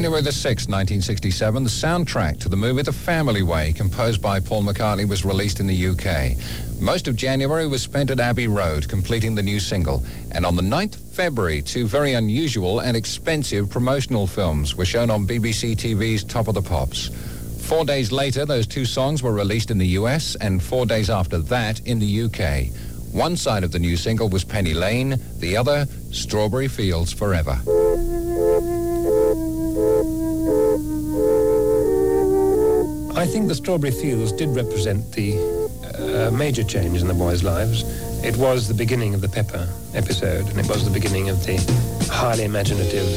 January the 6th, 1967, the soundtrack to the movie The Family Way, composed by Paul McCartney, was released in the UK. Most of January was spent at Abbey Road, completing the new single. And on the 9th of February, two very unusual and expensive promotional films were shown on BBC TV's Top of the Pops. 4 days later, those two songs were released in the US, and 4 days after that in the UK. One side of the new single was Penny Lane, the other, Strawberry Fields Forever. I think the Strawberry Fields did represent the major change in the boys' lives. It was the beginning of the Pepper episode, and it was the beginning of the highly imaginative,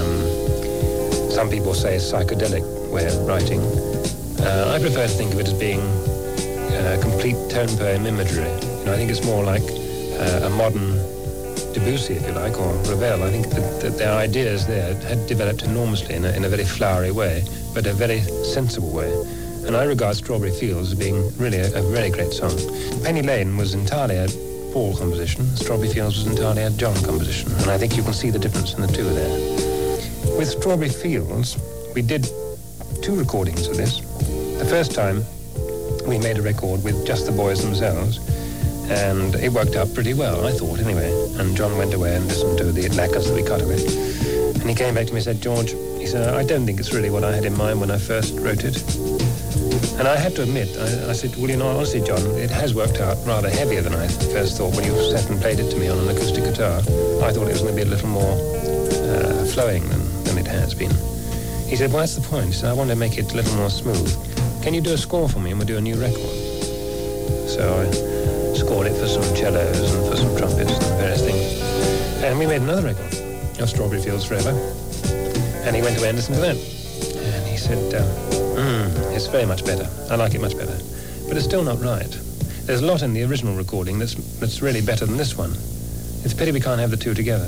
some people say psychedelic way of writing. I prefer to think of it as being complete tone poem imagery. You know, I think it's more like a modern Debussy, if you like, or Ravel. I think that their ideas there had developed enormously in a very flowery way, but a very sensible way. And I regard Strawberry Fields as being really a very great song. Penny Lane was entirely a Paul composition. Strawberry Fields was entirely a John composition. And I think you can see the difference in the two there. With Strawberry Fields, we did two recordings of this. The first time, we made a record with just the boys themselves, and it worked out pretty well, I thought, anyway. And John went away and listened to the lacquers that we cut away. And he came back to me and said, George, he said, I don't think it's really what I had in mind when I first wrote it. And I had to admit, I said, well, you know, honestly, John, it has worked out rather heavier than I first thought. When you sat and played it to me on an acoustic guitar, I thought it was going to be a little more flowing than it has been. He said, well, that's the point. He said, I want to make it a little more smooth. Can you do a score for me and we'll do a new record? So I scored it for some cellos and for some trumpets and various things. And we made another record of Strawberry Fields Forever. And he went away and listened to that. And he said, it's very much better. I like it much better. But it's still not right. There's a lot in the original recording that's really better than this one. It's a pity we can't have the two together.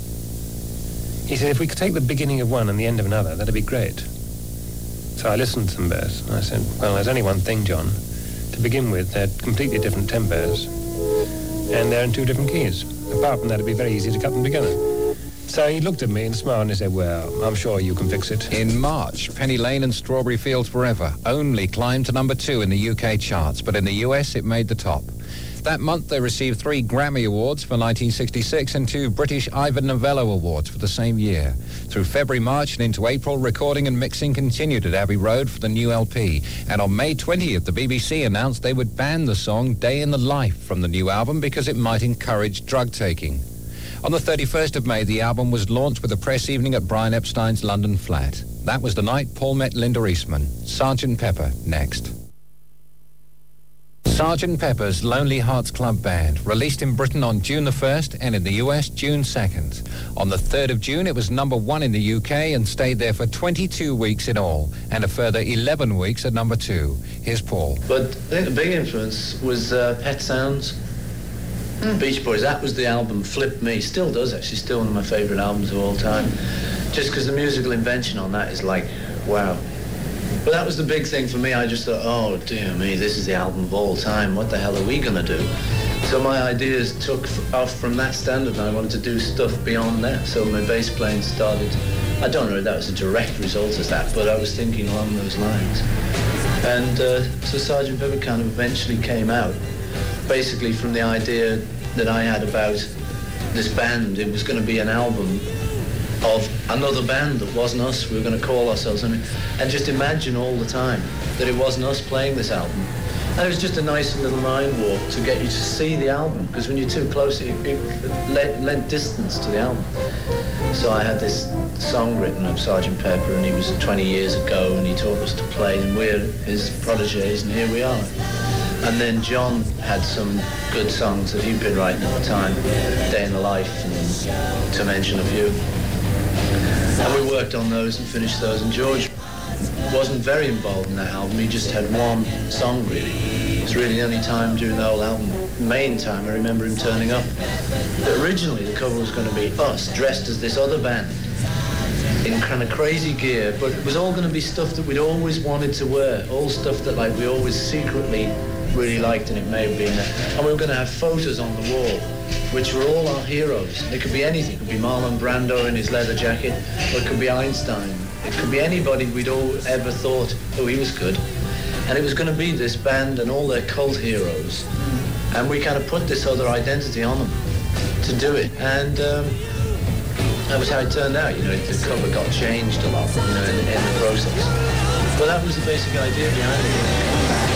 He said, if we could take the beginning of one and the end of another, that'd be great. So I listened to them both. And I said, well, there's only one thing, John. To begin with, they're completely different tempos. And they're in two different keys. Apart from that, it'd be very easy to cut them together. So he looked at me and smiled and he said, well, I'm sure you can fix it. In March, Penny Lane and Strawberry Fields Forever only climbed to number 2 in the UK charts, but in the US it made the top. That month they received 3 Grammy Awards for 1966 and 2 British Ivor Novello Awards for the same year. Through February, March and into April, recording and mixing continued at Abbey Road for the new LP. And on May 20th, the BBC announced they would ban the song Day in the Life from the new album because it might encourage drug taking. On the 31st of May, the album was launched with a press evening at Brian Epstein's London flat. That was the night Paul met Linda Eastman. Sgt. Pepper, next. Sgt. Pepper's Lonely Hearts Club Band, released in Britain on June the 1st and in the US June 2nd. On the 3rd of June, it was number 1 in the UK and stayed there for 22 weeks in all, and a further 11 weeks at number 2. Here's Paul. But I think the big influence was Pet Sounds, Beach Boys. That was the album flipped me. Still does, actually. Still one of my favourite albums of all time. Just because the musical invention on that is like, wow. But that was the big thing for me. I just thought, oh, dear me, this is the album of all time. What the hell are we going to do? So my ideas took off from that standard, and I wanted to do stuff beyond that. So my bass playing started. I don't know if that was a direct result of that, but I was thinking along those lines. And so Sgt. Pepper kind of eventually came out, basically from the idea that I had about this band. It was going to be an album of another band that wasn't us. We were going to call ourselves, and just imagine all the time that it wasn't us playing this album. And it was just a nice little mind warp to get you to see the album, because when you're too close, it lent distance to the album. So I had this song written of Sgt. Pepper, and he was 20 years ago, and he taught us to play, and we're his protégés, and here we are. And then John had some good songs that he'd been writing at the time, Day in the Life, and to mention a few. And we worked on those and finished those, and George wasn't very involved in that album. He just had one song, really. It was really the only time during the whole album, main time, I remember him turning up. But originally the cover was going to be us, dressed as this other band, in kind of crazy gear, but it was all going to be stuff that we'd always wanted to wear, all stuff that like we always secretly really liked, and it may have been. And we were going to have photos on the wall, which were all our heroes. It could be anything. It could be Marlon Brando in his leather jacket, or it could be Einstein It could be anybody we'd all ever thought, oh, he was good. And it was going to be this band and all their cult heroes. And we kind of put this other identity on them to do it. And that was how it turned out. You know, the cover got changed a lot, you know, in the process. But that was the basic idea behind it.